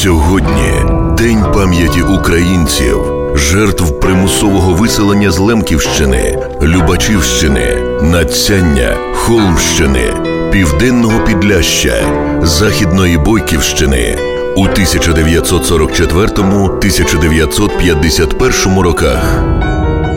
Сьогодні День пам'яті українців, жертв примусового виселення з Лемківщини, Любачівщини, Надсяння, Холмщини, Південного Підляшшя, Західної Бойківщини у 1944-1951 роках.